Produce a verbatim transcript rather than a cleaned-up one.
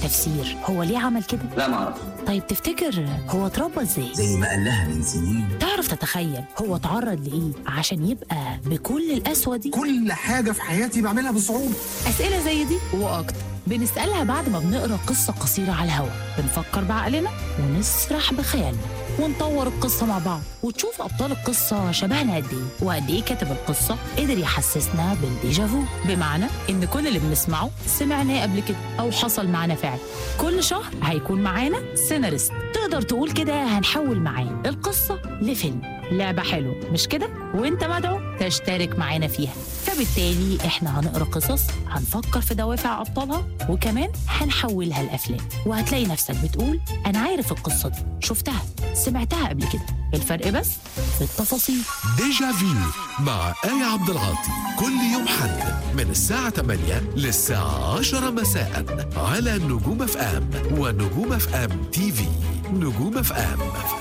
تفسير هو ليه عمل كده؟ لا ما اعرف. طيب تفتكر هو اتربى ازاي؟ زي ما قال لها من سنين. تعرف تتخيل هو اتعرض لايه عشان يبقى بكل القسوه دي؟ كل حاجة في حياتي بعملها بصعوبة. اسئله زي دي واكتر بنسالها بعد ما بنقرا قصه قصيره على الهوا. بنفكر بعقلنا ونسرح بخيالنا ونطور القصه مع بعض وتشوف ابطال القصه شبهنا قد ايه وقد ايه كاتب القصه قدر يحسسنا بالديجافو. بمعنى ان كل اللي بنسمعه سمعناه قبل كده او حصل معانا فعلا. كل شهر هيكون معانا سيناريست تقدر تقول كده هنحول معاه القصه لفيلم. لعبة حلوة مش كده؟ وانت مدعو تشترك معانا فيها. فبالتالي احنا هنقرا قصص هنفكر في دوافع ابطالها وكمان هنحولها لافلام وهتلاقي نفسك بتقول انا عارف القصة دي شفتها سمعتها قبل كده. الفرق بس في التفاصيل. ديجا فيو مع آية عبد العاطي كل يوم حد من الساعة ثمانية للساعة عشرة مساء على نجوم اف ام ونجوم اف ام تي في. نجوم اف ام